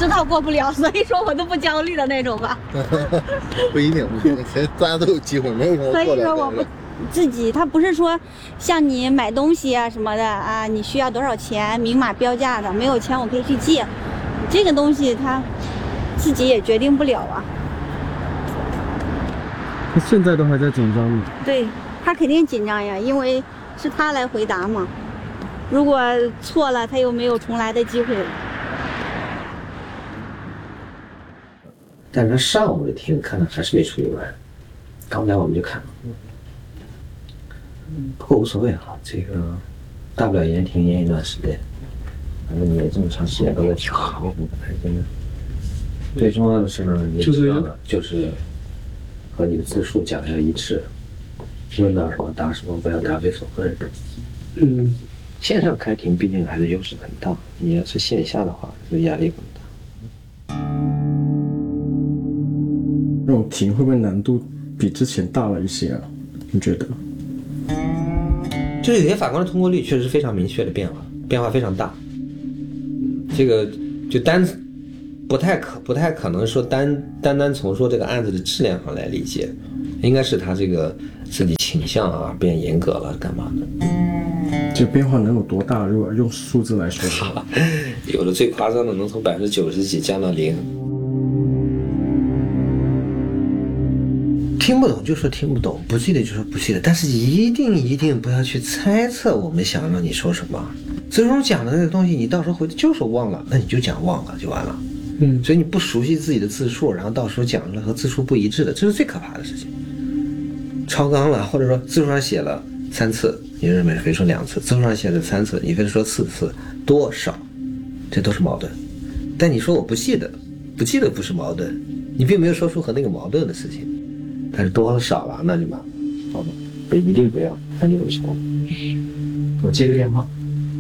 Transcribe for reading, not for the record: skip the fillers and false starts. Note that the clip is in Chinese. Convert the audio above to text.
知道过不了，所以说我都不焦虑的那种吧。 不一定，大家都有机会，没有人所以过来。 说我不自己，他不是说像你买东西啊什么的啊，你需要多少钱，明码标价的，没有钱我可以去借。这个东西他自己也决定不了啊。 他现在都还在紧张呢。 对，他肯定紧张呀，因为是他来回答嘛。如果错了，他又没有重来的机会了。 但是上午的题看的还是没出意外，刚才我们就看了，不过无所谓啊，这个大不了延停延一段时间，反正你也这么长时间都在调，没什么可开心的。最重要的是呢，你知道的就是和你的字数讲的要一致，问到什么答什么，不要答非所问。线上开庭毕竟还是优势很大，你要是线下的话，这压力很大。 这种题会不会难度比之前大了一些啊？你觉得？ 就是有些法官的通过率确实是非常明确的变化非常大。这个就不太可能说单从说这个案子的质量上来理解，应该是他这个自己倾向啊变严格了干嘛的。 这变化能有多大？如果用数字来说的话， 有的最夸张的能从90%几降到0。听不懂就说听不懂，不记得就说不记得，但是一定不要去猜测我们想让你说什么。字数讲的那个东西，你到时候回头就说忘了，那你就讲忘了就完了。所以你不熟悉自己的字数，然后到时候讲了和字数不一致的，这是最可怕的事情。超纲了，或者说字数上写了3次，你认为非说2次；字数上写了3次，你非说4次，多少，这都是矛盾。但你说我不记得不是矛盾，你并没有说出和那个矛盾的事情。但是多了少了，那就麻烦，好吧？一定不要，看你有什么。我接个电话。